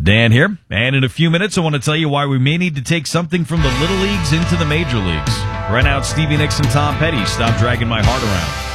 Dan here, and in a few minutes I want to tell you why we may need to take something from the little leagues into the major leagues. Right now it's Stevie Nicks and Tom Petty, Stop Dragging My Heart Around.